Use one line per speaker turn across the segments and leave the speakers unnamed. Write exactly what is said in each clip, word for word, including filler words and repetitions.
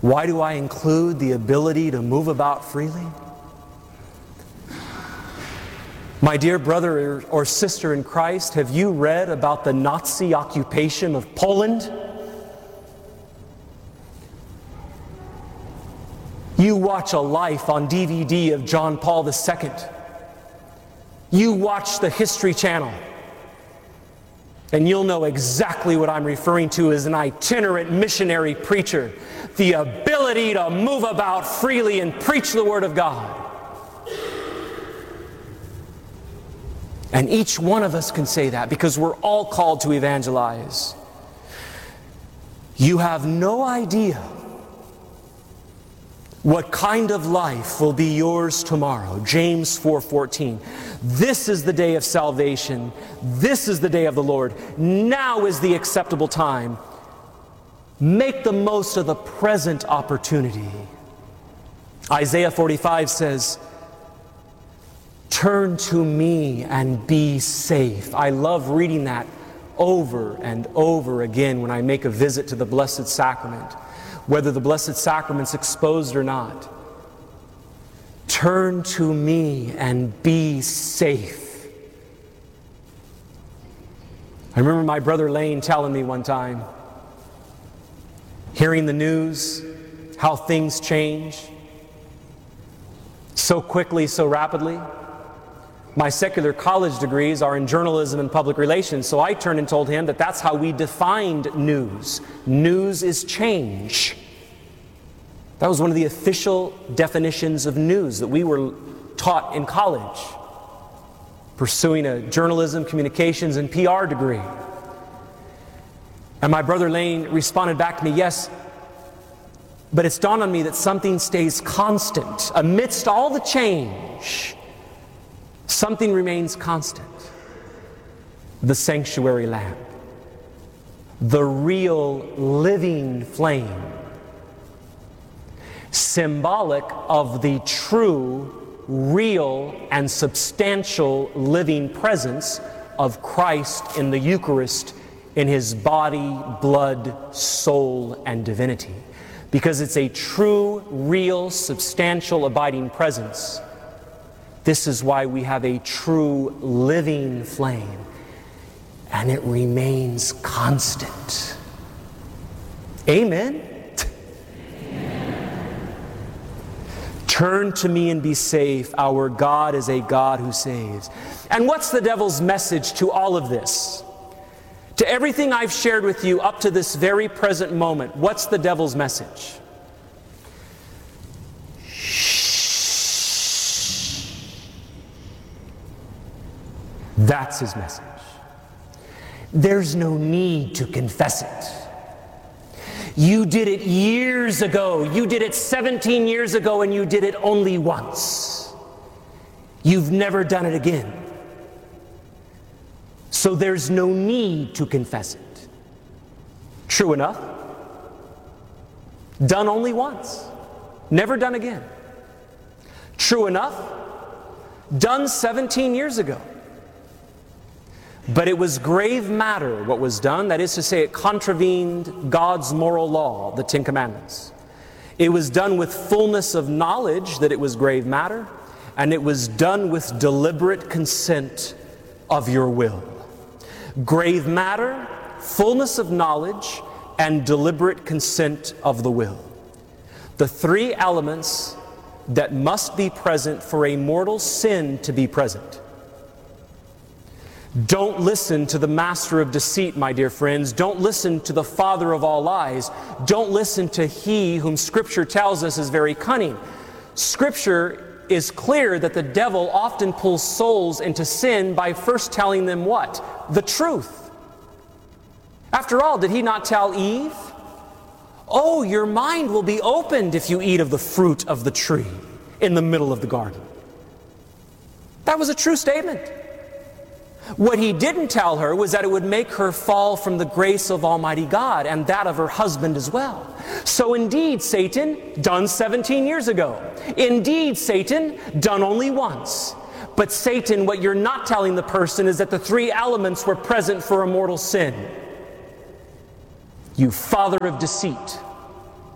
Why do I include the ability to move about freely? My dear brother or sister in Christ, have you read about the Nazi occupation of Poland? You watch a life on D V D of John Paul the Second. You watch the History Channel, and you'll know exactly what I'm referring to as an itinerant missionary preacher. The ability to move about freely and preach the Word of God. And each one of us can say that because we're all called to evangelize. You have no idea what kind of life will be yours tomorrow. James four fourteen. This is the day of salvation. This is the day of the Lord. Now is the acceptable time. Make the most of the present opportunity. Isaiah forty-five says, "Turn to me and be safe." I love reading that over and over again when I make a visit to the Blessed Sacrament, whether the Blessed Sacrament's exposed or not. Turn to me and be safe. I remember my brother Lane telling me one time, hearing the news, how things change so quickly, so rapidly. My secular college degrees are in journalism and public relations, so I turned and told him that that's how we defined news. News is change. That was one of the official definitions of news that we were taught in college, pursuing a journalism, communications, and P R degree. And my brother Lane responded back to me, "Yes, but it's dawned on me that something stays constant. Amidst all the change, something remains constant. The sanctuary lamp. The real living flame. Symbolic of the true, real, and substantial living presence of Christ in the Eucharist, in His body, blood, soul, and divinity. Because it's a true, real, substantial, abiding presence. This is why we have a true living flame, and it remains constant." Amen? Amen. Turn to me and be safe. Our God is a God who saves. And what's the devil's message to all of this? To everything I've shared with you up to this very present moment, what's the devil's message? That's his message. There's no need to confess it. You did it years ago. You did it seventeen years ago, and you did it only once. You've never done it again. So there's no need to confess it. True enough. Done only once. Never done again. True enough. Done seventeen years ago. But it was grave matter what was done. That is to say, it contravened God's moral law, the Ten Commandments. It was done with fullness of knowledge that it was grave matter, and it was done with deliberate consent of your will. Grave matter, fullness of knowledge, and deliberate consent of the will. The three elements that must be present for a mortal sin to be present. Don't listen to the master of deceit, my dear friends. Don't listen to the father of all lies. Don't listen to he whom Scripture tells us is very cunning. Scripture is clear that the devil often pulls souls into sin by first telling them what? The truth. After all, did he not tell Eve? Oh, your mind will be opened if you eat of the fruit of the tree in the middle of the garden. That was a true statement. What he didn't tell her was that it would make her fall from the grace of Almighty God and that of her husband as well. So indeed, Satan, done seventeen years ago. Indeed, Satan, done only once. But Satan, what you're not telling the person is that the three elements were present for a mortal sin. You father of deceit.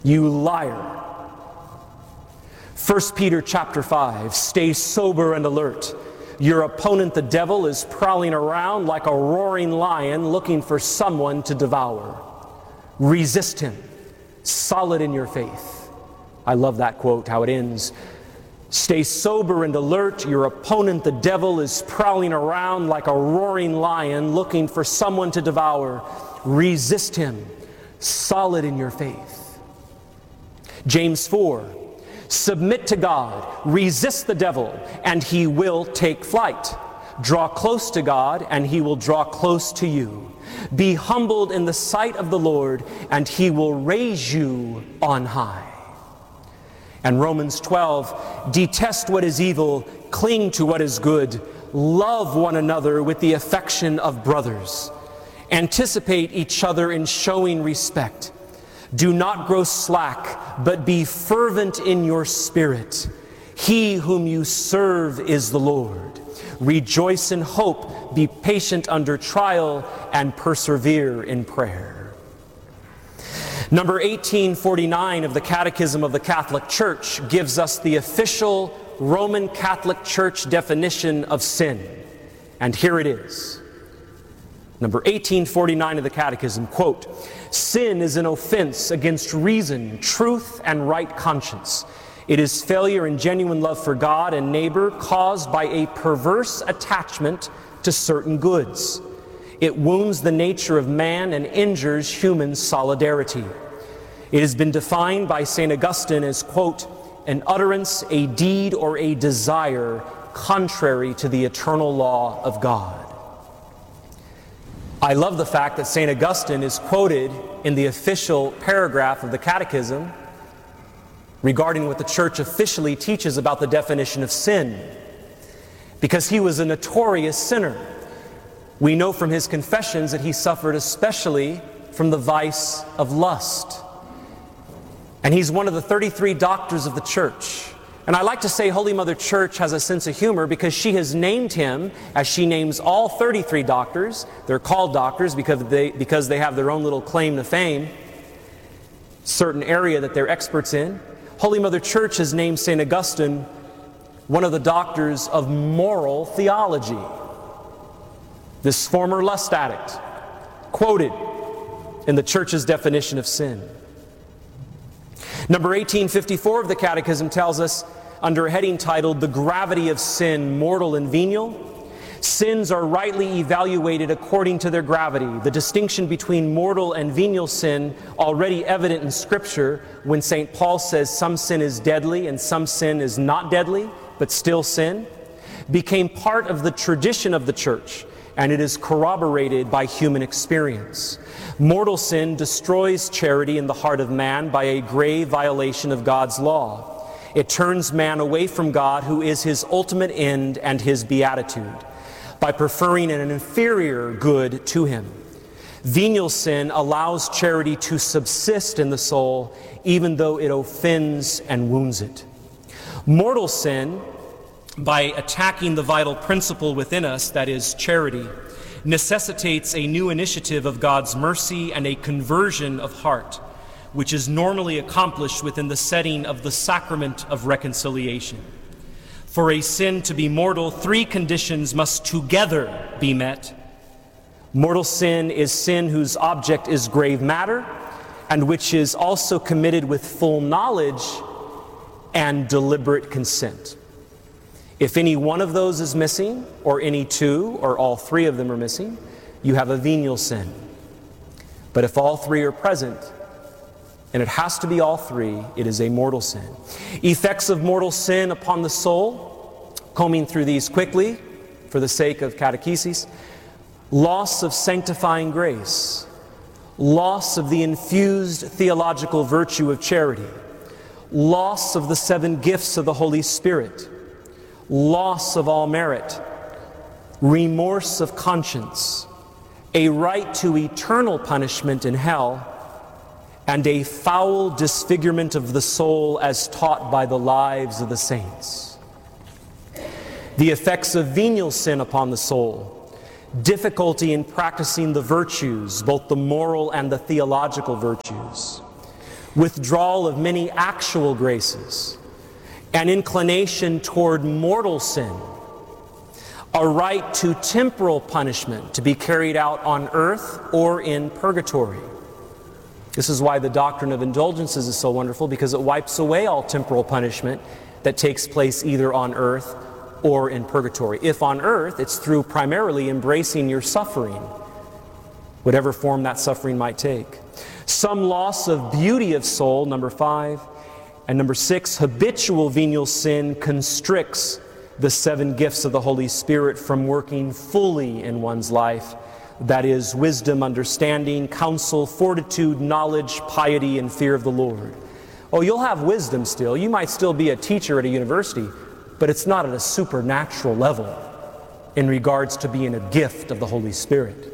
You liar. First Peter chapter five, stay sober and alert. Your opponent, the devil, is prowling around like a roaring lion looking for someone to devour. Resist him, solid in your faith. I love that quote, how it ends. Stay sober and alert. Your opponent, the devil, is prowling around like a roaring lion looking for someone to devour. Resist him, solid in your faith. James four, submit to God, resist the devil, and he will take flight. Draw close to God, and he will draw close to you. Be humbled in the sight of the Lord, and he will raise you on high. And Romans twelve, detest what is evil, cling to what is good, love one another with the affection of brothers. Anticipate each other in showing respect. Do not grow slack, but be fervent in your spirit. He whom you serve is the Lord. Rejoice in hope, be patient under trial, and persevere in prayer. Number eighteen forty-nine of the Catechism of the Catholic Church gives us the official Roman Catholic Church definition of sin. And here it is. Number eighteen forty-nine of the Catechism, quote, sin is an offense against reason, truth, and right conscience. It is failure in genuine love for God and neighbor caused by a perverse attachment to certain goods. It wounds the nature of man and injures human solidarity. It has been defined by Saint Augustine as, quote, an utterance, a deed, or a desire contrary to the eternal law of God. I love the fact that Saint Augustine is quoted in the official paragraph of the Catechism regarding what the Church officially teaches about the definition of sin, because he was a notorious sinner. We know from his confessions that he suffered especially from the vice of lust. And he's one of the thirty-three doctors of the Church. And I like to say Holy Mother Church has a sense of humor because she has named him, as she names all thirty-three doctors. They're called doctors because they, because they have their own little claim to fame, certain area that they're experts in. Holy Mother Church has named Saint Augustine one of the doctors of moral theology. This former lust addict, quoted in the Church's definition of sin. Number eighteen fifty-four of the Catechism tells us, under a heading titled, The Gravity of Sin, Mortal and Venial, sins are rightly evaluated according to their gravity. The distinction between mortal and venial sin, already evident in Scripture when Saint Paul says some sin is deadly and some sin is not deadly, but still sin, became part of the tradition of the Church, and it is corroborated by human experience. Mortal sin destroys charity in the heart of man by a grave violation of God's law. It turns man away from God, who is his ultimate end and his beatitude, by preferring an inferior good to him. Venial sin allows charity to subsist in the soul, even though it offends and wounds it. Mortal sin, by attacking the vital principle within us, that is charity, necessitates a new initiative of God's mercy and a conversion of heart, which is normally accomplished within the setting of the sacrament of reconciliation. For a sin to be mortal, three conditions must together be met. Mortal sin is sin whose object is grave matter, and which is also committed with full knowledge and deliberate consent. If any one of those is missing, or any two, or all three of them are missing, you have a venial sin. But if all three are present, and it has to be all three, it is a mortal sin. Effects of mortal sin upon the soul, combing through these quickly for the sake of catechesis: loss of sanctifying grace, loss of the infused theological virtue of charity, loss of the seven gifts of the Holy Spirit, loss of all merit, remorse of conscience, a right to eternal punishment in hell, and a foul disfigurement of the soul as taught by the lives of the saints. The effects of venial sin upon the soul: difficulty in practicing the virtues, both the moral and the theological virtues. withdrawal of many actual graces, an inclination toward mortal sin, a right to temporal punishment to be carried out on earth or in purgatory. This is why the doctrine of indulgences is so wonderful, because it wipes away all temporal punishment that takes place either on earth or in purgatory. If on earth, it's through primarily embracing your suffering, whatever form that suffering might take. Some loss of beauty of soul, number five. And number six, habitual venial sin constricts the seven gifts of the Holy Spirit from working fully in one's life. That is, wisdom, understanding, counsel, fortitude, knowledge, piety, and fear of the Lord. Oh, you'll have wisdom still. You might still be a teacher at a university, but it's not at a supernatural level in regards to being a gift of the Holy Spirit.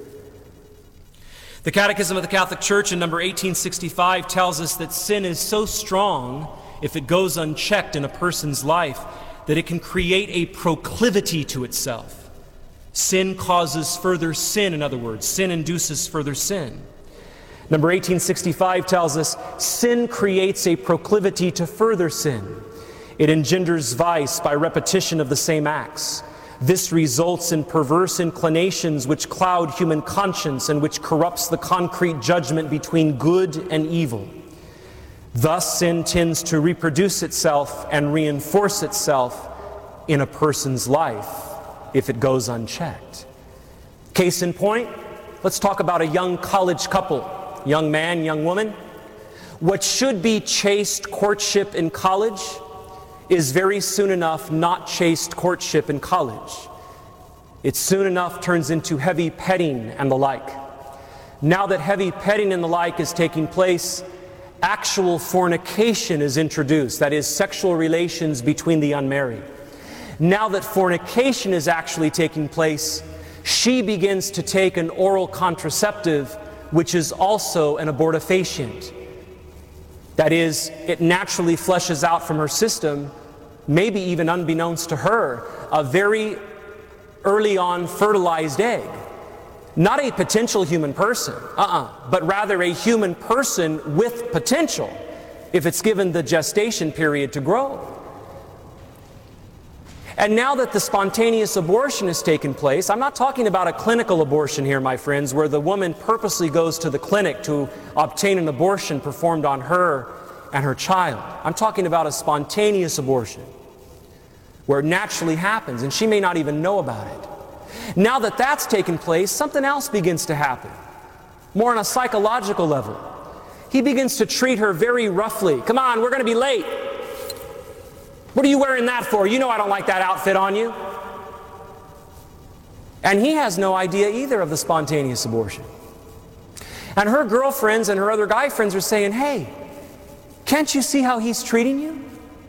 The Catechism of the Catholic Church in number eighteen sixty-five tells us that sin is so strong, if it goes unchecked in a person's life, that it can create a proclivity to itself. Sin causes further sin, in other words. Sin induces further sin. Number eighteen sixty-five tells us sin creates a proclivity to further sin. It engenders vice by repetition of the same acts. This results in perverse inclinations which cloud human conscience and which corrupts the concrete judgment between good and evil. Thus, sin tends to reproduce itself and reinforce itself in a person's life if it goes unchecked. Case in point, let's talk about a young college couple, young man, young woman. What should be chaste courtship in college is very soon enough not chaste courtship in college. It soon enough turns into heavy petting and the like. Now that heavy petting and the like is taking place, actual fornication is introduced, that is, sexual relations between the unmarried. Now that fornication is actually taking place, she begins to take an oral contraceptive, which is also an abortifacient. That is, it naturally flushes out from her system, maybe even unbeknownst to her, a very early on fertilized egg. Not a potential human person, uh-uh, but rather a human person with potential, if it's given the gestation period to grow. And now that the spontaneous abortion has taken place, I'm not talking about a clinical abortion here, my friends, where the woman purposely goes to the clinic to obtain an abortion performed on her and her child. I'm talking about a spontaneous abortion, where it naturally happens, and she may not even know about it. Now that that's taken place, something else begins to happen, more on a psychological level. He begins to treat her very roughly. Come on, we're going to be late. What are you wearing that for? You know I don't like that outfit on you. And he has no idea either of the spontaneous abortion. And her girlfriends and her other guy friends are saying, hey, can't you see how he's treating you?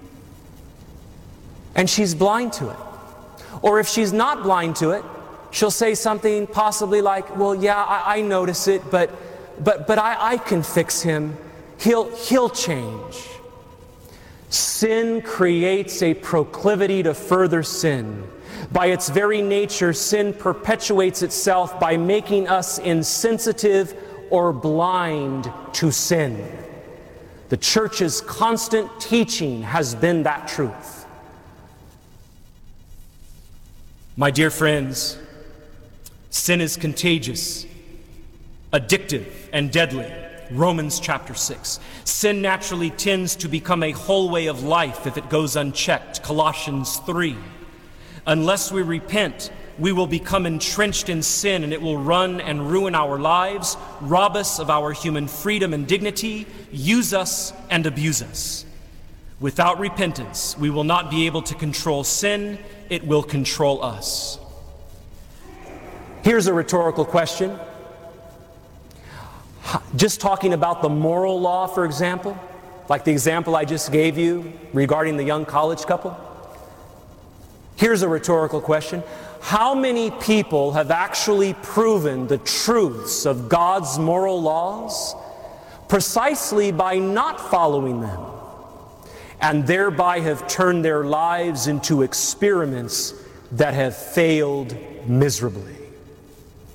And she's blind to it. Or if she's not blind to it, she'll say something possibly like, well, yeah, I, I notice it, but but but I, I can fix him. He'll he'll change. Sin creates a proclivity to further sin. By its very nature, sin perpetuates itself by making us insensitive or blind to sin. The church's constant teaching has been that truth. My dear friends, sin is contagious, addictive, and deadly. Romans chapter six. Sin naturally tends to become a whole way of life if it goes unchecked. Colossians three. Unless we repent, we will become entrenched in sin, and it will run and ruin our lives, rob us of our human freedom and dignity, use us and abuse us. Without repentance, we will not be able to control sin. It will control us. Here's a rhetorical question. Just talking about the moral law, for example, like the example I just gave you regarding the young college couple. Here's a rhetorical question. How many people have actually proven the truths of God's moral laws precisely by not following them, and thereby have turned their lives into experiments that have failed miserably?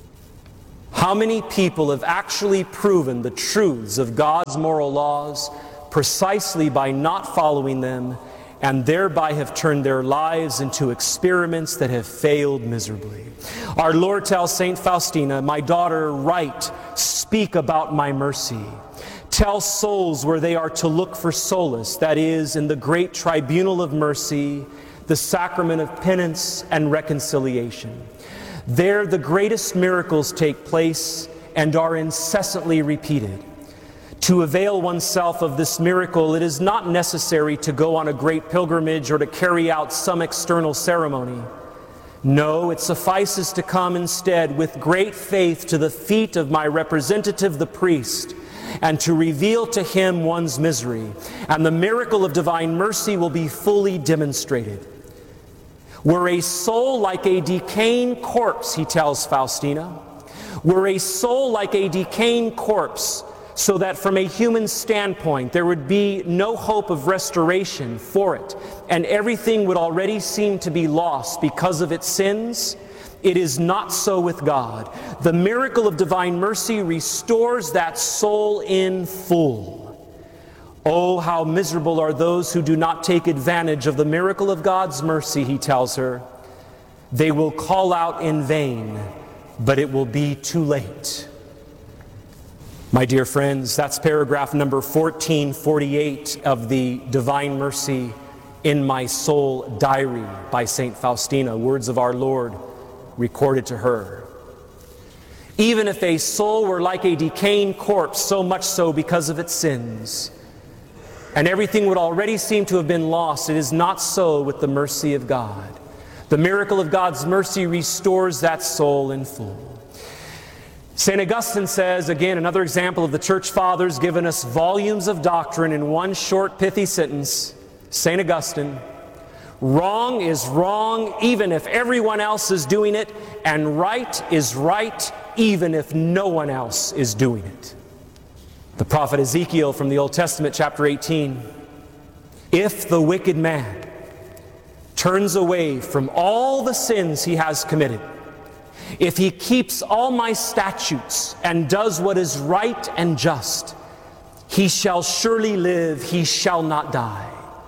How many people have actually proven the truths of God's moral laws precisely by not following them, and thereby have turned their lives into experiments that have failed miserably. Our Lord tells Saint Faustina, "My daughter, write, speak about my mercy. Tell souls where they are to look for solace, that is, in the great tribunal of mercy, the sacrament of penance and reconciliation. There the greatest miracles take place and are incessantly repeated. To avail oneself of this miracle, it is not necessary to go on a great pilgrimage or to carry out some external ceremony. No, it suffices to come instead with great faith to the feet of my representative, the priest, and to reveal to him one's misery, and the miracle of divine mercy will be fully demonstrated. Were a soul like a decaying corpse," he tells Faustina, "were a soul like a decaying corpse, so that from a human standpoint there would be no hope of restoration for it, and everything would already seem to be lost because of its sins, it is not so with God. The miracle of divine mercy restores that soul in full. Oh, how miserable are those who do not take advantage of the miracle of God's mercy," he tells her. "They will call out in vain, but it will be too late." My dear friends, that's paragraph number fourteen forty-eight of the Divine Mercy in My Soul diary by Saint Faustina, words of our Lord recorded to her. Even if a soul were like a decaying corpse, so much so because of its sins, and everything would already seem to have been lost, it is not so with the mercy of God. The miracle of God's mercy restores that soul in full. Saint Augustine says, again, another example of the Church Fathers giving us volumes of doctrine in one short pithy sentence. Saint Augustine, "Wrong is wrong even if everyone else is doing it, and right is right even if no one else is doing it." The prophet Ezekiel from the Old Testament, chapter eighteen, "If the wicked man turns away from all the sins he has committed, if he keeps all my statutes and does what is right and just, he shall surely live, he shall not die.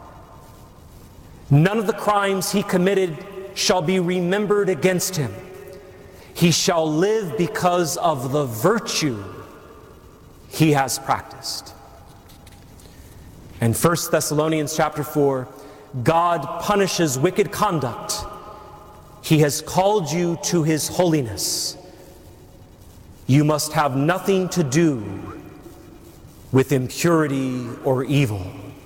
None of the crimes he committed shall be remembered against him. He shall live because of the virtue he has practiced." And First Thessalonians chapter four, "God punishes wicked conduct. He has called you to his holiness. You must have nothing to do with impurity or evil."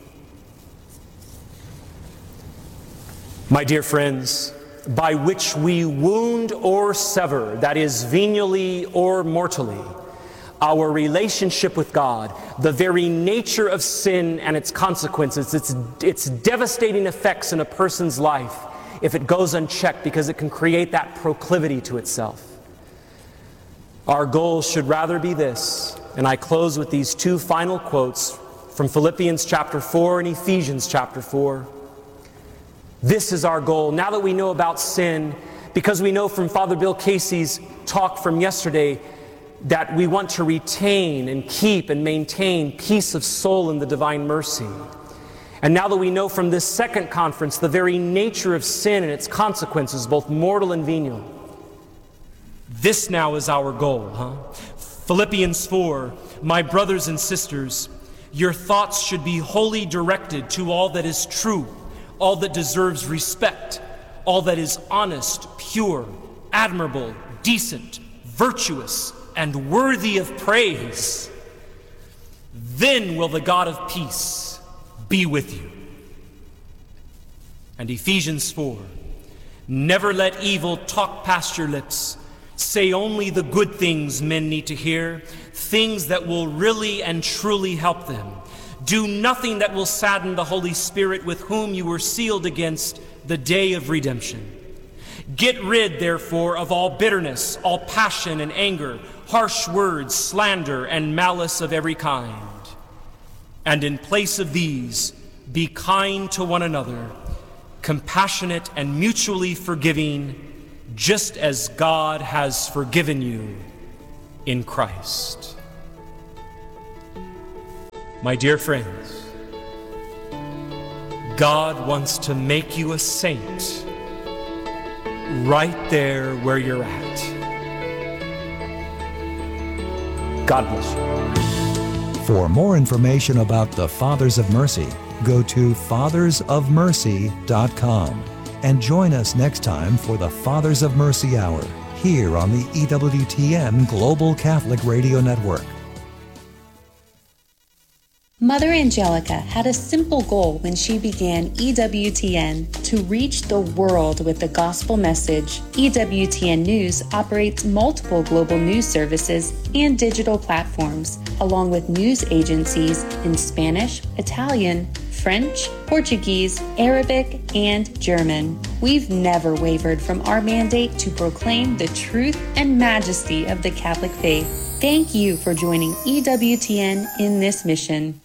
My dear friends, by which we wound or sever, that is, venially or mortally, our relationship with God, the very nature of sin and its consequences, its, its devastating effects in a person's life, if it goes unchecked, because it can create that proclivity to itself. Our goal should rather be this, and I close with these two final quotes from Philippians chapter four and Ephesians chapter four. This is our goal. Now that we know about sin, because we know from Father Bill Casey's talk from yesterday that we want to retain and keep and maintain peace of soul in the divine mercy. And now that we know from this second conference the very nature of sin and its consequences, both mortal and venial, this now is our goal, huh? Philippians four, "My brothers and sisters, your thoughts should be wholly directed to all that is true, all that deserves respect, all that is honest, pure, admirable, decent, virtuous, and worthy of praise. Then will the God of peace be with you." And Ephesians four, "Never let evil talk past your lips. Say only the good things men need to hear, things that will really and truly help them. Do nothing that will sadden the Holy Spirit with whom you were sealed against the day of redemption. Get rid, therefore, of all bitterness, all passion and anger, harsh words, slander, and malice of every kind. And in place of these, be kind to one another, compassionate and mutually forgiving, just as God has forgiven you in Christ." My dear friends, God wants to make you a saint right there where you're at. God bless you.
For more information about the Fathers of Mercy, go to fathers of mercy dot com and join us next time for the Fathers of Mercy Hour here on the E W T N Global Catholic Radio Network.
Mother Angelica had a simple goal when she began E W T N: to reach the world with the gospel message. E W T N News operates multiple global news services and digital platforms, along with news agencies in Spanish, Italian, French, Portuguese, Arabic, and German. We've never wavered from our mandate to proclaim the truth and majesty of the Catholic faith. Thank you for joining E W T N in this mission.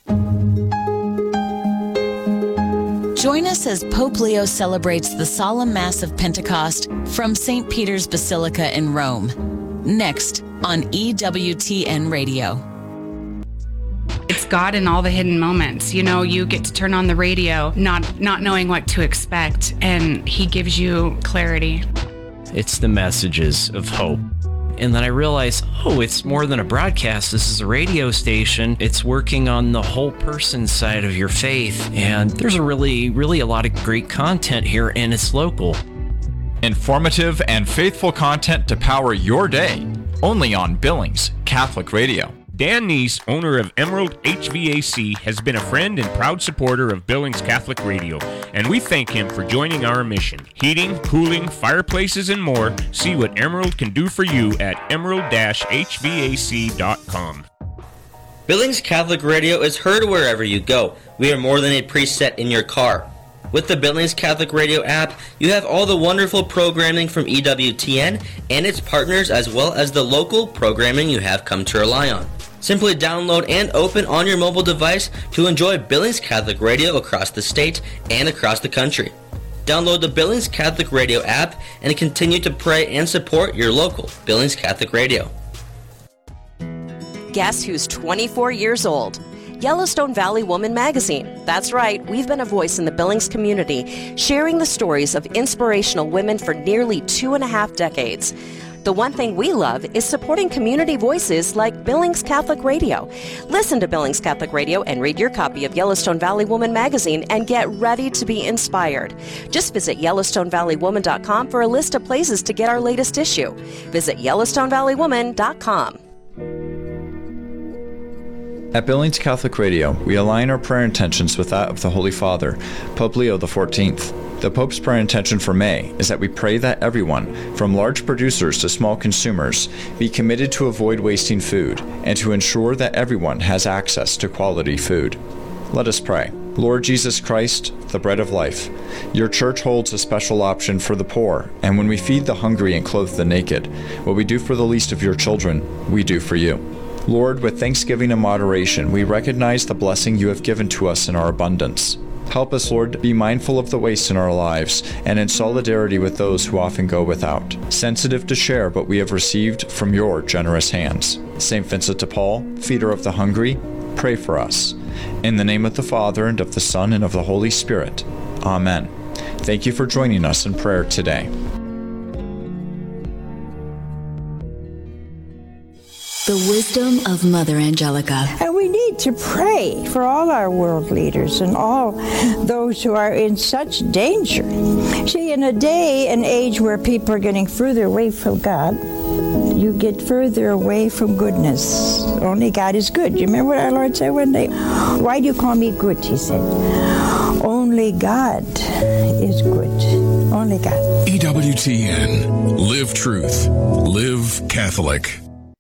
Join us as Pope Leo celebrates the Solemn Mass of Pentecost from Saint Peter's Basilica in Rome. Next on E W T N Radio.
It's God in all the hidden moments. You know, you get to turn on the radio, not not knowing what to expect, and He gives you clarity.
It's the messages of hope. And then I realized, oh, it's more than a broadcast. This is a radio station. It's working on the whole person side of your faith. And there's a really, really a lot of great content here, and it's local.
Informative and faithful content to power your day. Only on Billings Catholic Radio.
Dan Neese, owner of Emerald H V A C, has been a friend and proud supporter of Billings Catholic Radio, and we thank him for joining our mission. Heating, cooling, fireplaces, and more. See what Emerald can do for you at emerald dash h v a c dot com.
Billings Catholic Radio is heard wherever you go. We are more than a preset in your car. With the Billings Catholic Radio app, you have all the wonderful programming from E W T N and its partners, as well as the local programming you have come to rely on. Simply download and open on your mobile device to enjoy Billings Catholic Radio across the state and across the country. Download the Billings Catholic Radio app and continue to pray and support your local Billings Catholic Radio.
Guess who's twenty-four years old? Yellowstone Valley Woman Magazine. That's right, we've been a voice in the Billings community, sharing the stories of inspirational women for nearly two and a half decades. The one thing we love is supporting community voices like Billings Catholic Radio. Listen to Billings Catholic Radio and read your copy of Yellowstone Valley Woman magazine and get ready to be inspired. Just visit yellowstone valley woman dot com for a list of places to get our latest issue. Visit yellowstone valley woman dot com.
At Billings Catholic Radio, we align our prayer intentions with that of the Holy Father, Pope Leo the fourteenth. The Pope's prayer intention for May is that we pray that everyone, from large producers to small consumers, be committed to avoid wasting food and to ensure that everyone has access to quality food. Let us pray. Lord Jesus Christ, the bread of life, your church holds a special option for the poor, and when we feed the hungry and clothe the naked, what we do for the least of your children, we do for you. Lord, with thanksgiving and moderation, we recognize the blessing you have given to us in our abundance. Help us, Lord, to be mindful of the waste in our lives and in solidarity with those who often go without, sensitive to share what we have received from your generous hands. Saint Vincent de Paul, feeder of the hungry, pray for us. In the name of the Father, and of the Son, and of the Holy Spirit. Amen. Thank you for joining us in prayer today.
The wisdom of Mother Angelica.
And we need to pray for all our world leaders and all those who are in such danger. See, in a day and age where people are getting further away from God, you get further away from goodness. Only God is good. You remember what our Lord said one day? Why do you call me good, he said. Only God is good. Only God.
E W T N. Live truth. Live Catholic.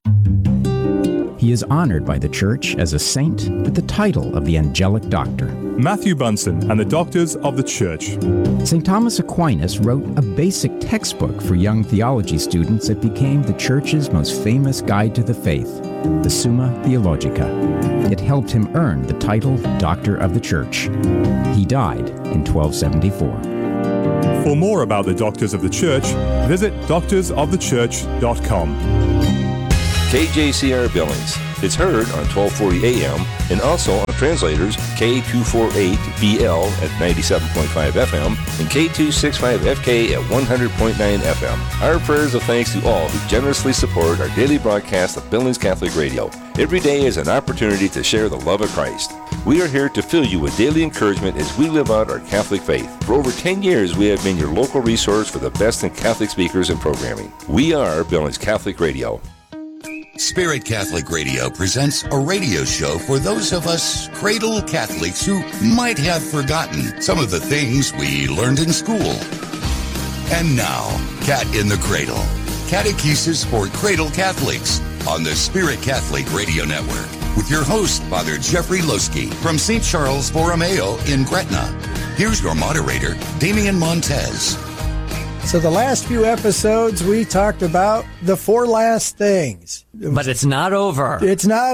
He is honored by the Church as a saint with the title of the Angelic Doctor.
Matthew Bunson and the Doctors of the Church.
Saint Thomas Aquinas wrote a basic textbook for young theology students that became the Church's most famous guide to the faith, the Summa Theologica. It helped him earn the title Doctor of the Church. He died in twelve seventy-four.
For more about the Doctors of the Church, visit doctors of the church dot com.
K J C R Billings. It's heard on twelve forty A M and also on translators K two forty-eight B L at ninety-seven point five F M and K two sixty-five F K at one hundred point nine F M. Our prayers of thanks to all who generously support our daily broadcast of Billings Catholic Radio. Every day is an opportunity to share the love of Christ. We are here to fill you with daily encouragement as we live out our Catholic faith. For over ten years, we have been your local resource for the best in Catholic speakers and programming. We are Billings Catholic Radio.
Spirit Catholic Radio presents a radio show for those of us cradle Catholics who might have forgotten some of the things we learned in school. And now, Cat in the Cradle, Catechesis for Cradle Catholics on the Spirit Catholic Radio Network with your host, Father Jeffrey Loski from Saint Charles Borromeo in Gretna. Here's your moderator, Damian Montez.
So the last few episodes, we talked about the four last things.
But it's not over.
It's not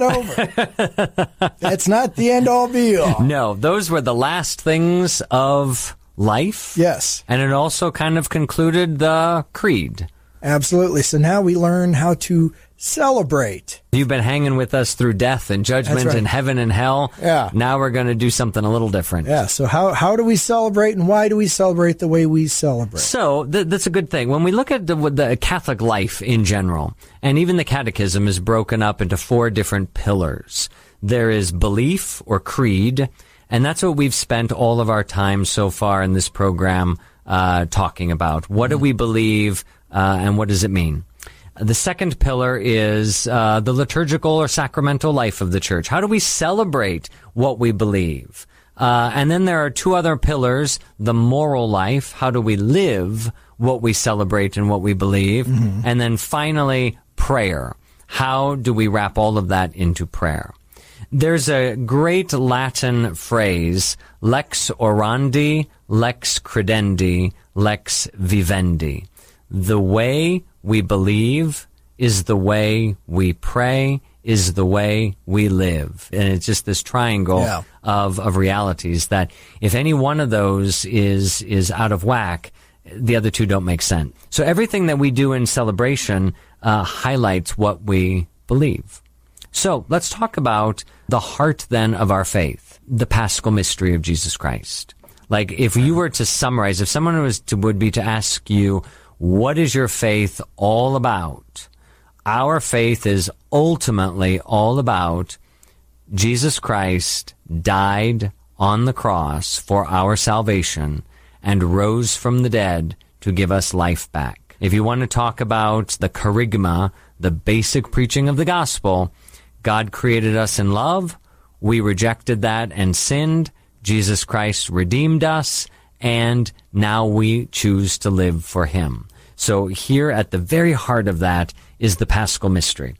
over. That's not the end all be all.
No, those were the last things of life.
Yes.
And it also kind of concluded the creed.
Absolutely. So now we learn how to celebrate.
You've been hanging with us through death and judgment
right.
and heaven and hell.
Yeah.
Now we're going to do something a little different.
Yeah. So how how do we celebrate, and why do we celebrate the way we celebrate?
So th- that's a good thing. When we look at the, the Catholic life in general, and even the Catechism is broken up into four different pillars. There is belief or creed, and that's what we've spent all of our time so far in this program uh, talking about. What do we believe, uh, and what does it mean? The second pillar is uh, the liturgical or sacramental life of the church. How do we celebrate what we believe? Uh, and then there are two other pillars, the moral life. How do we live what we celebrate and what we believe? Mm-hmm. And then finally, prayer. How do we wrap all of that into prayer? There's a great Latin phrase, lex orandi, lex credendi, lex vivendi. The way we believe is the way we pray, is the way we live. And it's just this triangle yeah. of, of realities that if any one of those is, is out of whack, the other two don't make sense. So everything that we do in celebration uh, highlights what we believe. So let's talk about the heart then of our faith, the Paschal mystery of Jesus Christ. Like if you were to summarize, if someone was to, would be to ask you, what is your faith all about? Our faith is ultimately all about Jesus Christ died on the cross for our salvation and rose from the dead to give us life back. If you want to talk about the kerygma, the basic preaching of the gospel, God created us in love. We rejected that and sinned. Jesus Christ redeemed us. And now we choose to live for him. So here at the very heart of that is the Paschal mystery.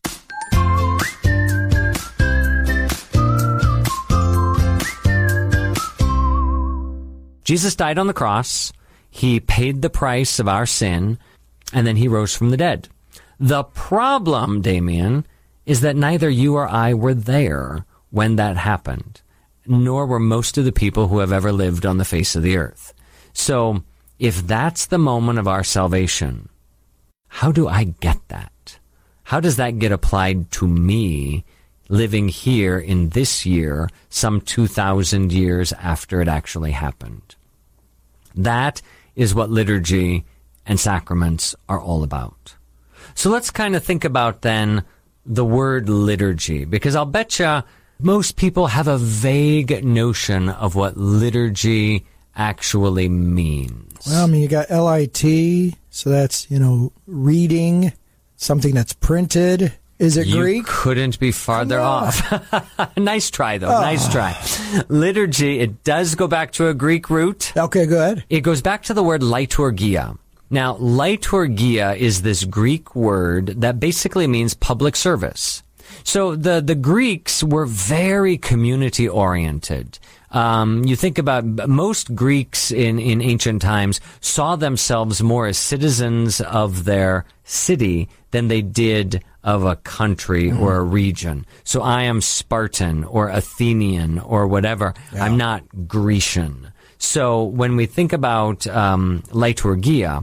Jesus died on the cross. He paid the price of our sin, and then he rose from the dead. The problem, Damien, is that neither you or I were there when that happened, nor were most of the people who have ever lived on the face of the earth. So, if that's the moment of our salvation, how do I get that? How does that get applied to me living here in this year, some two thousand years after it actually happened? That is what liturgy and sacraments are all about. So let's kind of think about then the word liturgy, because I'll bet you most people have a vague notion of what liturgy actually means.
Well, I mean, you got L I T, so that's, you know, reading, something that's printed. Is it
you
Greek?
You couldn't be farther off. Nice try, though. Oh. Nice try. Liturgy, it does go back to a Greek root.
Okay, go ahead.
It goes back to the word liturgia. Now, liturgia is this Greek word that basically means public service. So the, the Greeks were very community-oriented. Um, you think about most Greeks in, in ancient times saw themselves more as citizens of their city than they did of a country mm. or a region. So I am Spartan or Athenian or whatever. Yeah. I'm not Grecian. So when we think about um, liturgia,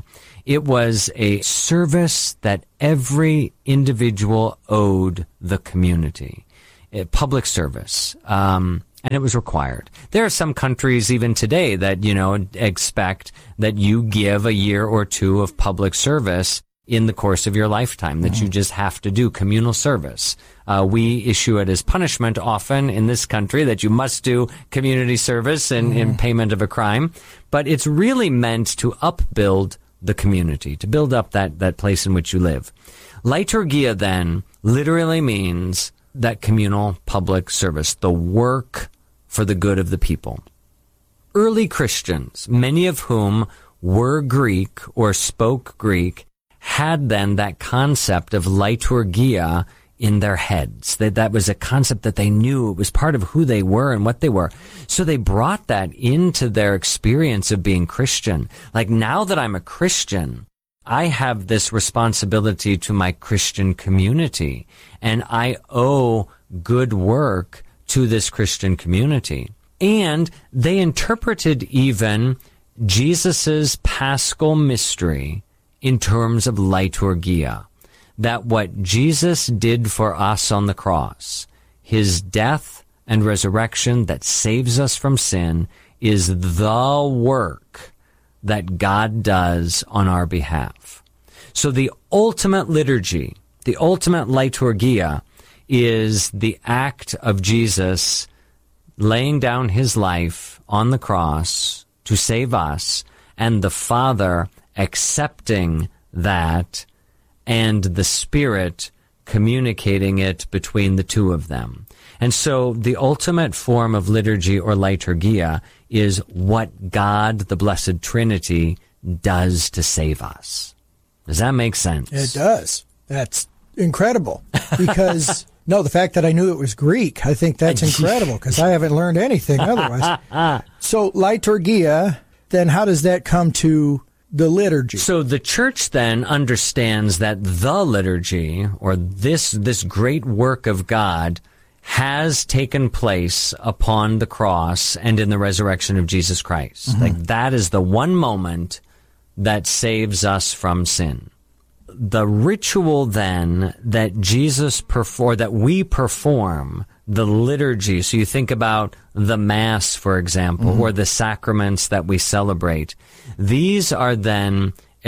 It was a service that every individual owed the community. A public service. Um, and it was required. There are some countries even today that, you know, expect that you give a year or two of public service in the course of your lifetime, that you just have to do communal service. Uh, we issue it as punishment often in this country that you must do community service in, in payment of a crime. But it's really meant to upbuild the community, to build up that, that place in which you live. Liturgia then literally means that communal public service, the work for the good of the people. Early Christians, many of whom were Greek or spoke Greek, had then that concept of liturgia in their heads. That that was a concept that they knew. It was part of who they were and what they were. So they brought that into their experience of being Christian. Like, now that I'm a Christian, I have this responsibility to my Christian community, and I owe good work to this Christian community. And they interpreted even Jesus's paschal mystery in terms of liturgia, that what Jesus did for us on the cross, his death and resurrection that saves us from sin, is the work that God does on our behalf. So the ultimate liturgy, the ultimate liturgia, is the act of Jesus laying down his life on the cross to save us, and the Father accepting that, and the Spirit communicating it between the two of them. And so the ultimate form of liturgy or liturgia is what God, the Blessed Trinity, does to save us. Does that make sense?
It does. That's incredible. Because, no, the fact that I knew it was Greek, I think that's incredible, because I haven't learned anything otherwise. So liturgia, then how does that come to the liturgy?
So the church then understands that the liturgy, or this this great work of God, has taken place upon the cross and in the resurrection of Jesus Christ. Mm-hmm. Like, that is the one moment that saves us from sin. The ritual then that Jesus perform, that we perform, the liturgy. So you think about the Mass, for example, mm-hmm. or the sacraments that we celebrate. These are then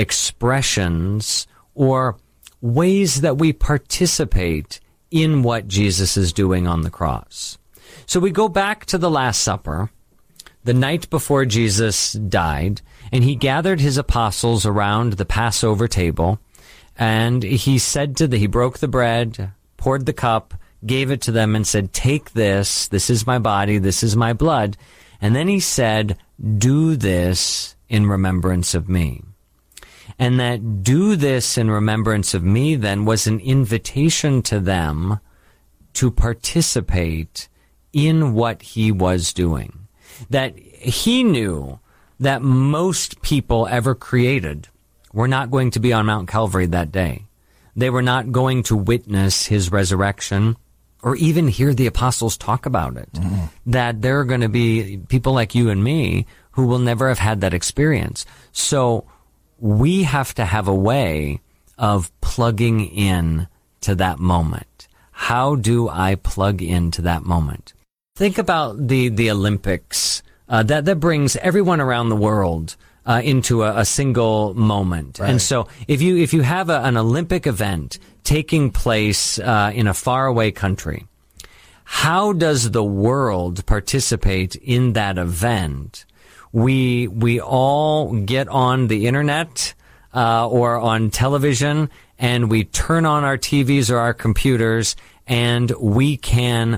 expressions or ways that we participate in what Jesus is doing on the cross. So we go back to the Last Supper, the night before Jesus died, and he gathered his apostles around the Passover table, and he said to the, he broke the bread, poured the cup, gave it to them, and said, "Take this, this is my body, this is my blood." And then he said, "Do this in remembrance of me." And that "do this in remembrance of me" then was an invitation to them to participate in what he was doing. That he knew that most people ever created were not going to be on Mount Calvary that day. They were not going to witness his resurrection or even hear the apostles talk about it. Mm. That there are going to be people like you and me who will never have had that experience. So we have to have a way of plugging in to that moment. How do I plug into that moment? Think about the, the Olympics. Uh, that, that brings everyone around the world uh, into a, a single moment. Right. And so if you, if you have a, an Olympic event taking place uh, in a faraway country, how does the world participate in that event? We we all get on the internet uh, or on television, and we turn on our T Vs or our computers, and we can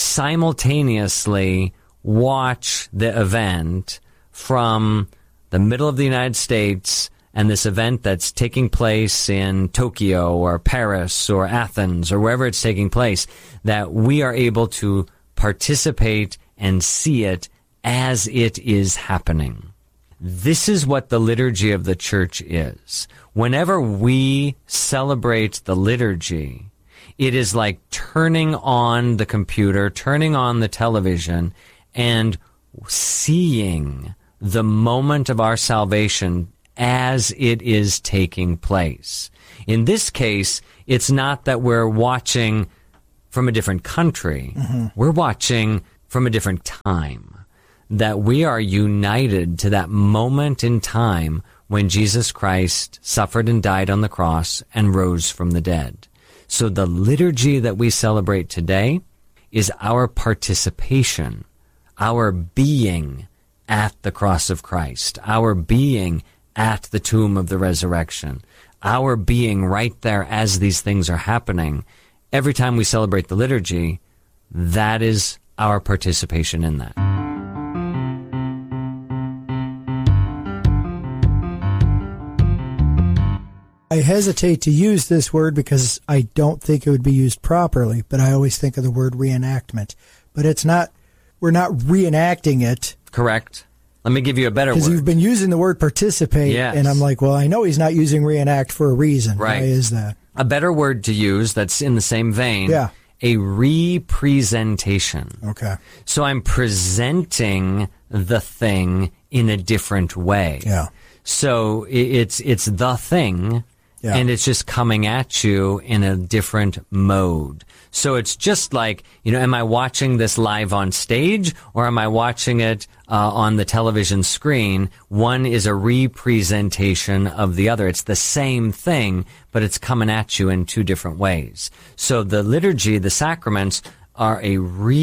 simultaneously watch the event from the middle of the United States and this event that's taking place in Tokyo or Paris or Athens or wherever it's taking place, that we are able to participate and see it as it is happening. This is what the liturgy of the church is. Whenever we celebrate the liturgy, it is like turning on the computer, turning on the television, and seeing the moment of our salvation as it is taking place. In this case, it's not that we're watching from a different country. Mm-hmm. We're watching from a different time. That we are united to that moment in time when Jesus Christ suffered and died on the cross and rose from the dead. So the liturgy that we celebrate today is our participation, our being at the cross of Christ, our being at the tomb of the resurrection, our being right there as these things are happening. Every time we celebrate the liturgy, that is our participation in that.
I hesitate to use this word because I don't think it would be used properly, but I always think of the word reenactment. But it's not, we're not reenacting it.
Correct. Let me give you a better word.
Because you've been using the word participate,
yes.
And I'm like, well, I know he's not using reenact for a reason.
Right.
Why is that?
A better word to use that's in the same vein.
Yeah.
A representation.
Okay.
So I'm presenting the thing in a different way.
Yeah.
So it's it's the thing. Yeah. And it's just coming at you in a different mode. So it's just like, you know, am I watching this live on stage or am I watching it uh, on the television screen? One is a representation of the other. It's the same thing, but it's coming at you in two different ways. So the liturgy, the sacraments, are a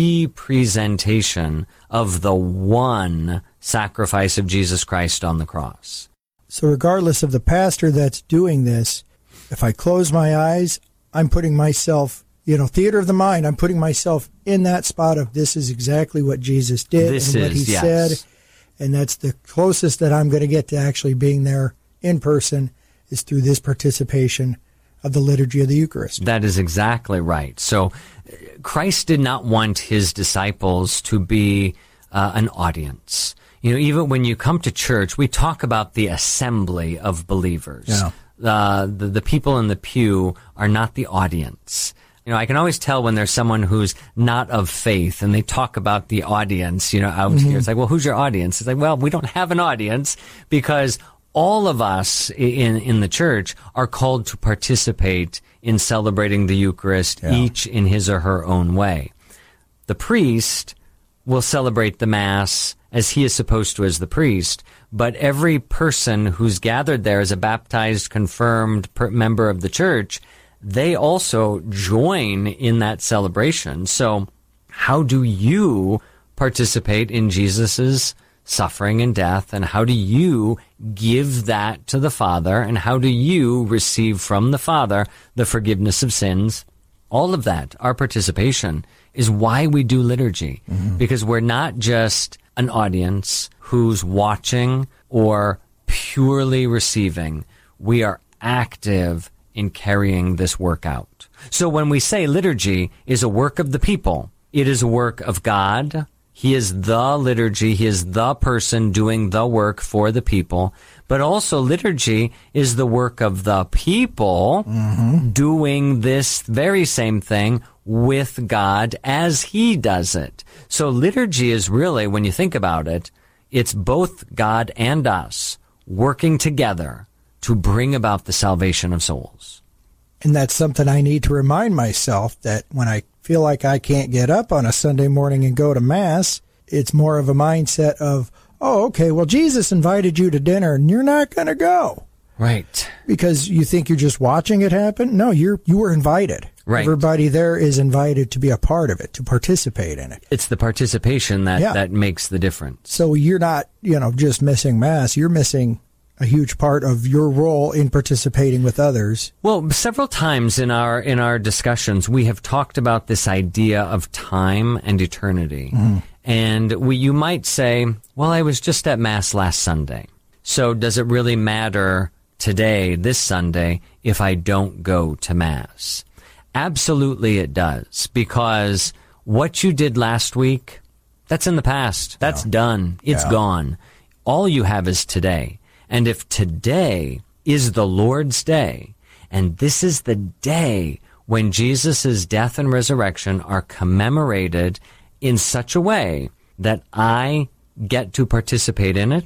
representation of the one sacrifice of Jesus Christ on the cross.
So regardless of the pastor that's doing this, if I close my eyes, I'm putting myself, you know, theater of the mind, I'm putting myself in that spot of this is exactly what Jesus did
this
and what
is,
he
yes.
said. And that's the closest that I'm going to get to actually being there in person is through this participation of the liturgy of the Eucharist.
That is exactly right. So Christ did not want his disciples to be uh, an audience. You know, even when you come to church, we talk about the assembly of believers.
Yeah.
Uh, the, the people in the pew are not the audience. You know, I can always tell when there's someone who's not of faith and they talk about the audience, you know, out mm-hmm. here. It's like, well, who's your audience? It's like, well, we don't have an audience because all of us in, in the church are called to participate in celebrating the Eucharist, yeah. each in his or her own way. The priest will celebrate the Mass as he is supposed to as the priest, but every person who's gathered there as a baptized, confirmed per- member of the church, they also join in that celebration. So how do you participate in Jesus's suffering and death, and how do you give that to the Father, and how do you receive from the Father the forgiveness of sins? All of that, our participation, is why we do liturgy, mm-hmm. because we're not just an audience who's watching or purely receiving. We are active in carrying this work out. So when we say liturgy is a work of the people, it is a work of God. He is the liturgy. He is the person doing the work for the people. But also liturgy is the work of the people mm-hmm. doing this very same thing with God as he does it. So liturgy is really, when you think about it, it's both God and us working together to bring about the salvation of souls.
And that's something I need to remind myself, that when I feel like I can't get up on a Sunday morning and go to Mass, it's more of a mindset of, oh, okay, well, Jesus invited you to dinner and you're not going to go.
Right.
Because you think you're just watching it happen? No, you're you were invited.
Right.
Everybody there is invited to be a part of it, to participate in it.
It's the participation that, yeah. that makes the difference.
So you're not, you know, just missing Mass. You're missing a huge part of your role in participating with others.
Well, several times in our in our discussions, we have talked about this idea of time and eternity. Mm-hmm. And we, you might say, well, I was just at Mass last Sunday. So does it really matter today, this Sunday, if I don't go to Mass? Absolutely it does, because what you did last week, that's in the past. That's yeah. done. It's yeah. gone. All you have is today. And if today is the Lord's day, and this is the day when Jesus' death and resurrection are commemorated in such a way that I get to participate in it,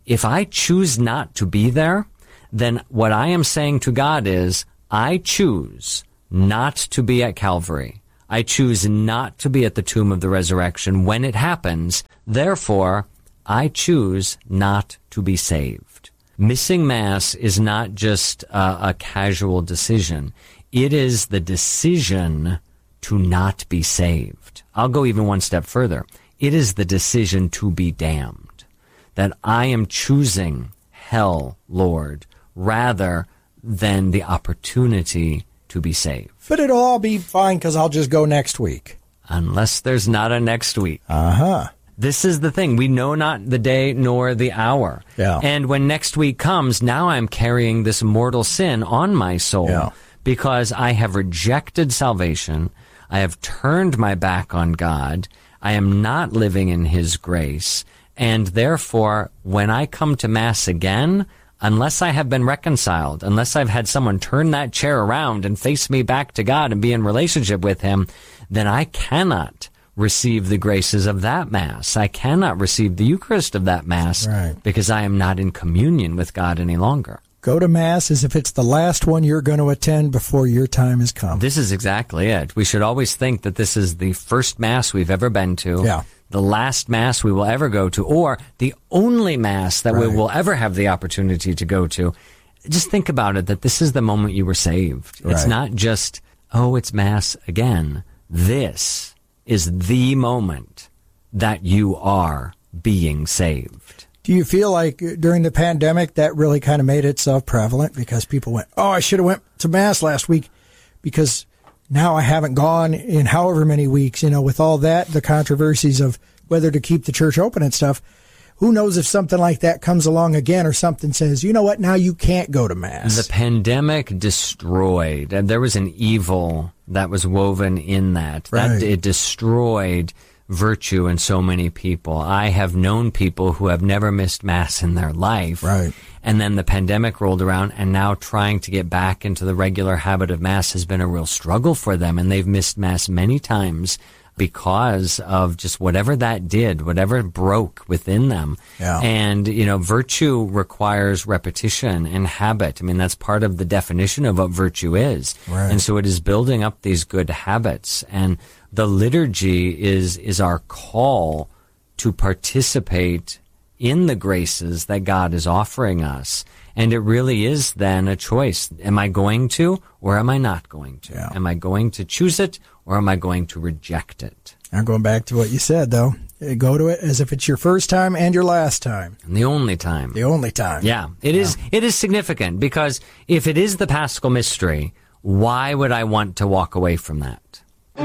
If I choose not to be there, then what I am saying to God is, I choose not to be at Calvary. I choose not to be at the tomb of the resurrection when it happens. Therefore, I choose not to be saved. Missing Mass is not just a, a casual decision. It is the decision to not be saved. I'll go even one step further. It is the decision to be damned. That I am choosing hell, Lord, rather than the opportunity to be saved.
But it'll all be fine because I'll just go next week.
Unless there's not a next week.
Uh-huh.
This is the thing. We know not the day nor the hour.
Yeah.
And when next week comes, now I'm carrying this mortal sin on my soul
Yeah.
because I have rejected salvation. I have turned my back on God. I am not living in His grace. And therefore, when I come to Mass again, unless I have been reconciled, unless I've had someone turn that chair around and face me back to God and be in relationship with Him, then I cannot receive the graces of that Mass. I cannot receive the Eucharist of that Mass
Right.
because I am not in communion with God any longer.
Go to Mass as if it's the last one you're going to attend before your time has come.
This is exactly it. We should always think that this is the first Mass we've ever been to.
Yeah.
The last Mass we will ever go to, or the only Mass that we
Right.
will ever have the opportunity to go to. Just think about it, that this is the moment you were saved. It's
Right.
not just, oh, it's Mass again. This is the moment that you are being saved.
Do you feel like during the pandemic that really kind of made itself prevalent because people went, oh, I should have went to Mass last week because now I haven't gone in however many weeks, you know, with all that, the controversies of whether to keep the church open and stuff. Who knows if something like that comes along again or something says, you know what, now you can't go to Mass.
The pandemic destroyed, and there was an evil that was woven in that.
Right.
That it destroyed virtue in so many people. I have known people who have never missed Mass in their life.
Right.
And then the pandemic rolled around, and now trying to get back into the regular habit of Mass has been a real struggle for them, and they've missed Mass many times because of just whatever that did, whatever broke within them.
Yeah.
And, you know, virtue requires repetition and habit. I mean, that's part of the definition of what virtue is.
Right.
And so it is building up these good habits. And the liturgy is, is our call to participate in the graces that God is offering us. And it really is then a choice. Am I going to, or am I not going to?
Yeah.
Am I going to choose it, or am I going to reject it?
I'm going back to what you said, though. Go to it as if it's your first time and your last time.
And the only time.
The only time.
Yeah, it is. It is significant because if it is the Paschal mystery, why would I want to walk away from that?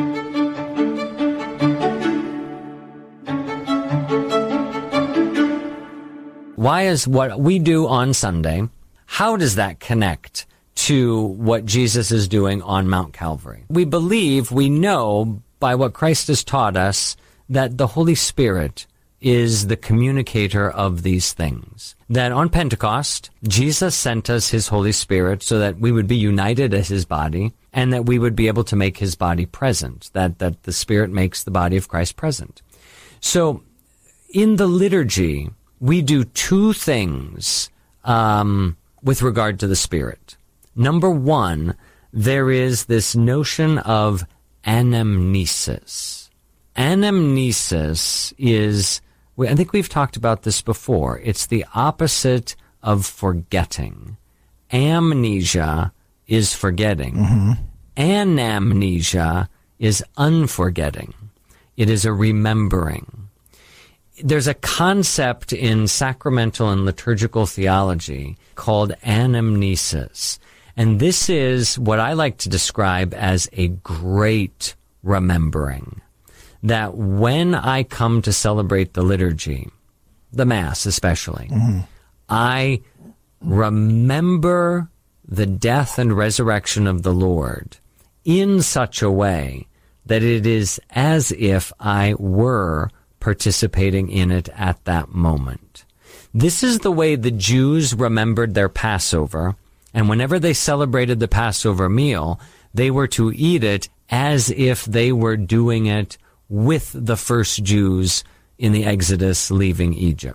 Why is what we do on Sunday, how does that connect to what Jesus is doing on Mount Calvary? We believe, we know by what Christ has taught us, that the Holy Spirit is the communicator of these things. That on Pentecost, Jesus sent us His Holy Spirit so that we would be united as His body and that we would be able to make His body present, that, that the Spirit makes the body of Christ present. So in the liturgy, we do two things um, with regard to the Spirit. Number one, there is this notion of anamnesis. Anamnesis is, I think we've talked about this before, it's the opposite of forgetting. Amnesia is forgetting.
Mm-hmm.
Anamnesia is unforgetting. It is a remembering. There's a concept in sacramental and liturgical theology called anamnesis. And this is what I like to describe as a great remembering. That when I come to celebrate the liturgy, the Mass especially,
mm-hmm.
I remember the death and resurrection of the Lord in such a way that it is as if I were participating in it at that moment. This is the way the Jews remembered their Passover, and whenever they celebrated the Passover meal, they were to eat it as if they were doing it with the first Jews in the Exodus leaving Egypt.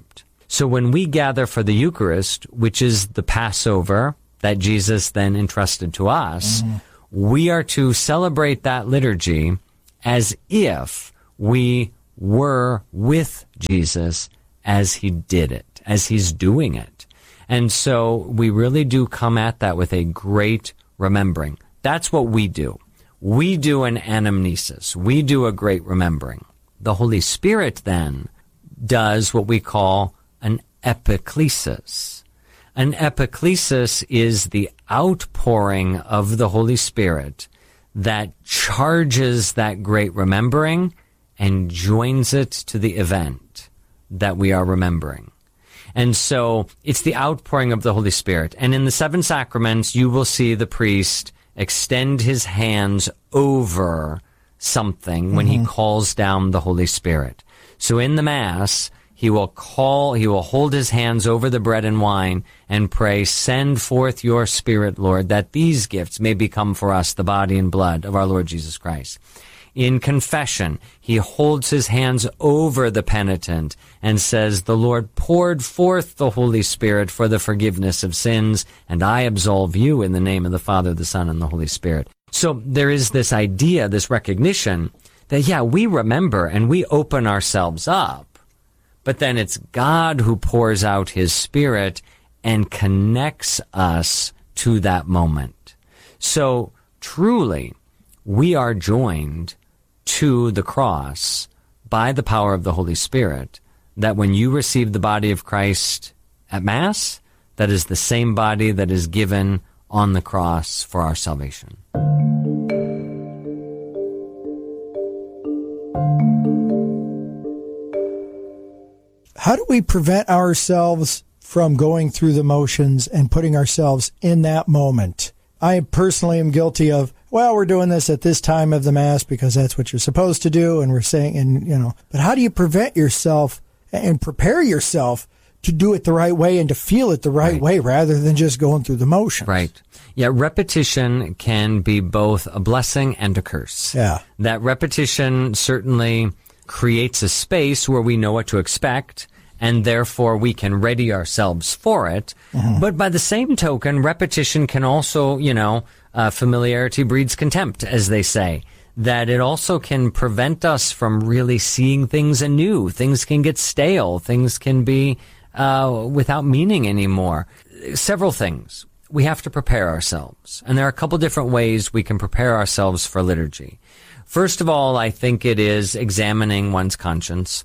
So when we gather for the Eucharist, which is the Passover that Jesus then entrusted to us, mm-hmm. we are to celebrate that liturgy as if we were with Jesus as he did it, as he's doing it. And so we really do come at that with a great remembering. That's what we do. We do an anamnesis. We do a great remembering. The Holy Spirit then does what we call an epiclesis. An epiclesis is the outpouring of the Holy Spirit that charges that great remembering and joins it to the event that we are remembering. And so it's the outpouring of the Holy Spirit. And in the seven sacraments, you will see the priest extend his hands over something mm-hmm. when he calls down the Holy Spirit. So in the Mass, he will call, he will hold his hands over the bread and wine and pray, "Send forth your Spirit, Lord, that these gifts may become for us the body and blood of our Lord Jesus Christ." In confession, he holds his hands over the penitent and says, "The Lord poured forth the Holy Spirit for the forgiveness of sins, and I absolve you in the name of the Father, the Son, and the Holy Spirit." So there is this idea, this recognition that, yeah, we remember and we open ourselves up, but then it's God who pours out his Spirit and connects us to that moment. So truly, we are joined to the cross by the power of the Holy Spirit, that when you receive the body of Christ at Mass, that is the same body that is given on the cross for our salvation.
How do we prevent ourselves from going through the motions and putting ourselves in that moment? I personally am guilty of, well, we're doing this at this time of the Mass because that's what you're supposed to do, and we're saying, and you know, but how do you prevent yourself and prepare yourself to do it the right way and to feel it the right, right. way rather than just going through the motions?
Right. Yeah, repetition can be both a blessing and a curse.
Yeah.
That repetition certainly creates a space where we know what to expect, and therefore we can ready ourselves for it. Mm-hmm. But by the same token, repetition can also, you know, uh, familiarity breeds contempt, as they say, that it also can prevent us from really seeing things anew. Things can get stale. Things can be uh, without meaning anymore. Several things. We have to prepare ourselves. And there are a couple different ways we can prepare ourselves for liturgy. First of all, I think it is examining one's conscience.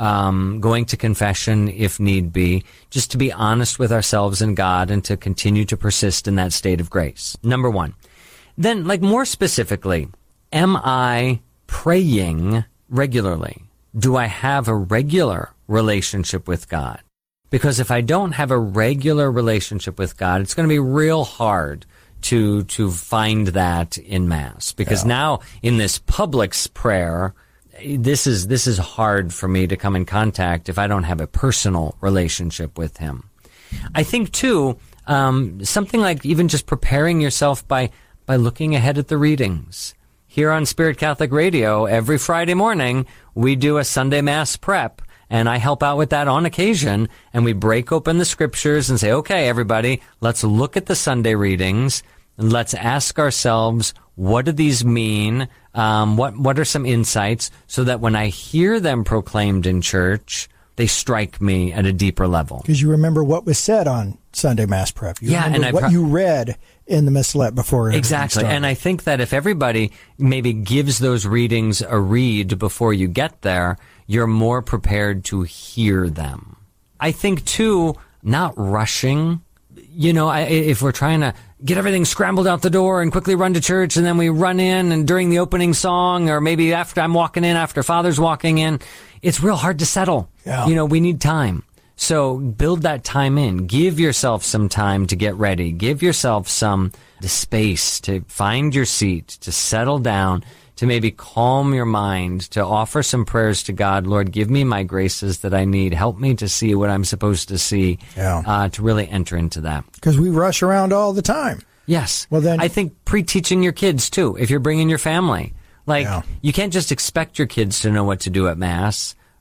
Um, going to confession if need be, just to be honest with ourselves and God and to continue to persist in that state of grace. Number one. Then, like more specifically, am I praying regularly? Do I have a regular relationship with God? Because if I don't have a regular relationship with God, it's going to be real hard to to find that in Mass. Because yeah. now, in this public prayer, This is this is hard for me to come in contact if I don't have a personal relationship with him. I think, too, um, something like even just preparing yourself by, by looking ahead at the readings. Here on Spirit Catholic Radio, every Friday morning, we do a Sunday Mass prep, and I help out with that on occasion, and we break open the scriptures and say, okay, everybody, let's look at the Sunday readings, and let's ask ourselves, what do these mean? Um, what what are some insights so that when I hear them proclaimed in church, they strike me at a deeper level?
Because you remember what was said on Sunday Mass prep. You
yeah,
remember
and
what
pro-
you read in the Missalette before.
Exactly, and I think that if everybody maybe gives those readings a read before you get there, you're more prepared to hear them. I think, too, not rushing. You know, I, if we're trying to get everything scrambled out the door and quickly run to church, and then we run in and during the opening song, or maybe after I'm walking in, after Father's walking in, it's real hard to settle.
Yeah.
You know, we need time. So build that time in. Give yourself some time to get ready. Give yourself some space to find your seat, to settle down, to maybe calm your mind, to offer some prayers to God. Lord, give me my graces that I need. Help me to see what I'm supposed to see,
yeah.
uh, to really enter into that.
Because we rush around all the time.
Yes.
Well, then,
I think pre-teaching your kids, too, if you're bringing your family. Like,
yeah.
you can't just expect your kids to know what to do at Mass.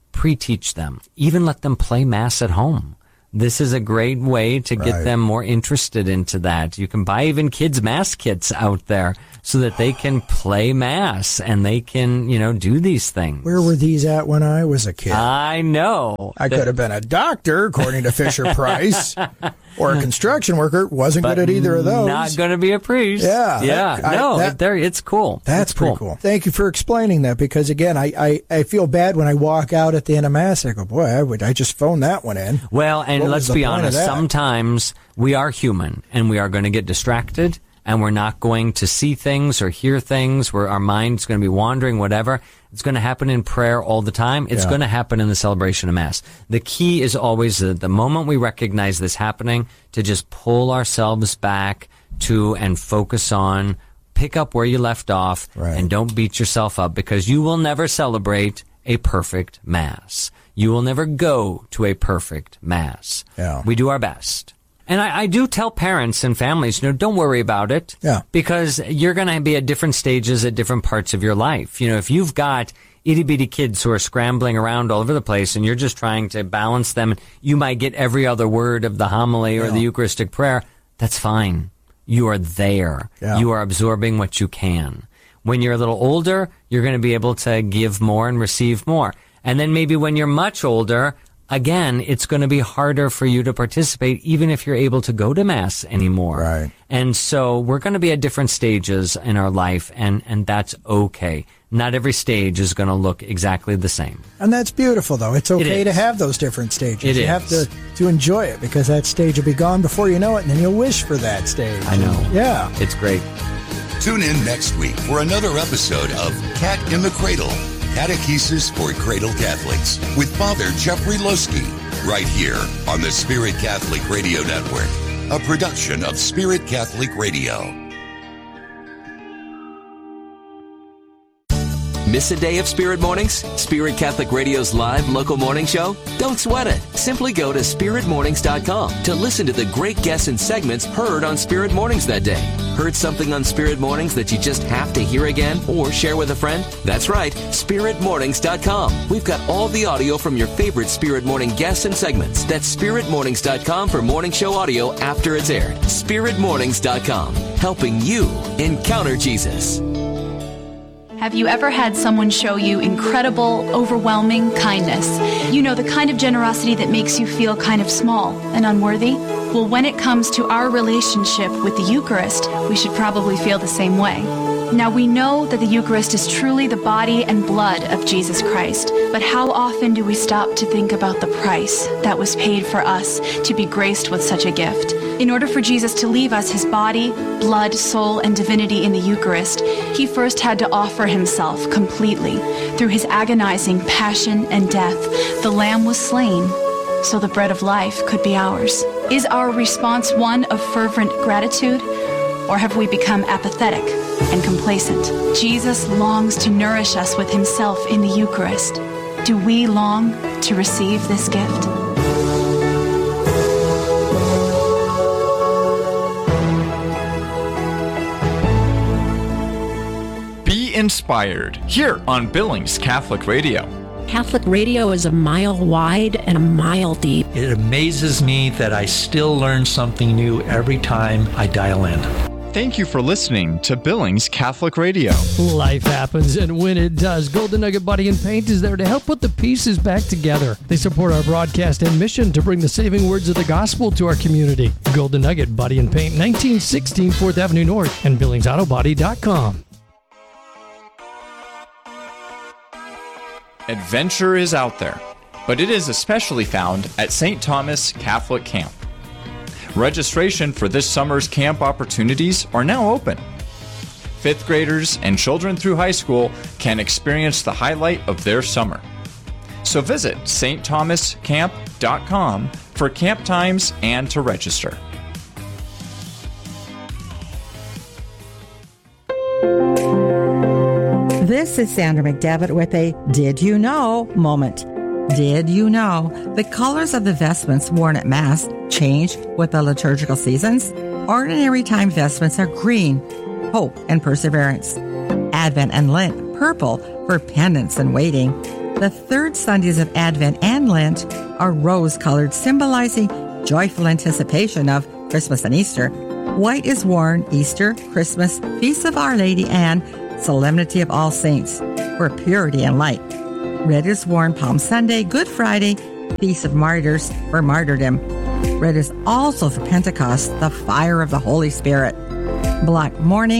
pre-teach them. Even let them play Mass at home. This is a great way to get
Right.
them more interested into that. You can buy even kids' Mass kits out there so that they can play Mass and they can, you know, do these things.
Where were these at when I was a kid?
I know.
I could have been a doctor, according to Fisher Price, or a construction worker. Wasn't
But
good at either of those.
Not going to be a priest.
Yeah.
Yeah.
that- I-
no,
that-
there, it's cool.
That's
It's
pretty cool. Thank you for explaining that, because again, I, I, I feel bad when I walk out at the end of Mass. I go, boy, I would I just phone that one in.
Well, and
What was
let's
the
be
point of
honest,
that?
sometimes we are human and we are going to get distracted and we're not going to see things or hear things where our mind's going to be wandering, whatever. It's going to happen in prayer all the time. It's
Yeah.
going to happen in the celebration of Mass. The key is always that the moment we recognize this happening, to just pull ourselves back to and focus on, pick up where you left off,
Right.
and don't beat yourself up, because you will never celebrate a perfect Mass. You will never go to a perfect Mass.
Yeah.
We do our best. And I, I do tell parents and families, you know, don't worry about it.
Yeah.
Because you're going to be at different stages at different parts of your life. You know, if you've got itty bitty kids who are scrambling around all over the place and you're just trying to balance them, you might get every other word of the homily or
Yeah.
the Eucharistic prayer. That's fine. You are there.
Yeah.
You are absorbing what you can. When you're a little older, you're going to be able to give more and receive more. And then maybe when you're much older, again, it's going to be harder for you to participate, even if you're able to go to Mass anymore.
Right.
And so we're going to be at different stages in our life, and, and that's okay. Not every stage is going to look exactly the same.
And that's beautiful, though. It's okay
It
to
is.
have those different stages.
It
you
is.
have to, to enjoy it, because that stage will be gone before you know it, and then you'll wish for that stage.
I know.
Yeah.
It's great.
Tune in next week for another episode of Cat in the Cradle, Catechesis for Cradle Catholics, with Father Jeffrey Loski, right here on the Spirit Catholic Radio Network, a production of Spirit Catholic Radio.
Miss a day of Spirit Mornings? Spirit Catholic Radio's live local morning show? Don't sweat it. Simply go to spirit mornings dot com to listen to the great guests and segments heard on Spirit Mornings that day. Heard something on Spirit Mornings that you just have to hear again or share with a friend? That's right, spirit mornings dot com. We've got all the audio from your favorite Spirit Morning guests and segments. That's spirit mornings dot com for morning show audio after it's aired. spirit mornings dot com, helping you encounter Jesus.
Have you ever had someone show you incredible, overwhelming kindness? You know, the kind of generosity that makes you feel kind of small and unworthy? Well, when it comes to our relationship with the Eucharist, we should probably feel the same way. Now, we know that the Eucharist is truly the body and blood of Jesus Christ, but how often do we stop to think about the price that was paid for us to be graced with such a gift? In order for Jesus to leave us his body, blood, soul, and divinity in the Eucharist, he first had to offer himself completely. Through his agonizing passion and death, the Lamb was slain so the bread of life could be ours. Is our response one of fervent gratitude, or have we become apathetic and complacent? Jesus longs to nourish us with himself in the Eucharist. Do we long to receive this gift?
Be inspired here on Billings Catholic Radio.
Catholic radio is a mile wide and a mile deep.
It amazes me that I still learn something new every time I dial in.
Thank you for listening to Billings Catholic Radio.
Life happens, and when it does, Golden Nugget Body and Paint is there to help put the pieces back together. They support our broadcast and mission to bring the saving words of the gospel to our community. Golden Nugget Body and Paint, nineteen sixteen fourth Avenue North, and billings auto body dot com.
Adventure is out there, but it is especially found at Saint Thomas Catholic Camp. Registration for this summer's camp opportunities are now open. Fifth graders and children through high school can experience the highlight of their summer. So visit s t thomas camp dot com for camp times and to register.
This is Sandra McDevitt with a Did You Know moment. Did you know the colors of the vestments worn at Mass change with the liturgical seasons? Ordinary time vestments are green, hope and perseverance. Advent and Lent, purple for penance and waiting. The third Sundays of Advent and Lent are rose-colored, symbolizing joyful anticipation of Christmas and Easter. White is worn Easter, Christmas, Feast of Our Lady, and Solemnity of All Saints for purity and light. Red is worn Palm Sunday, Good Friday, Feast of Martyrs for martyrdom. Red is also for Pentecost, the fire of the Holy Spirit. Black mourning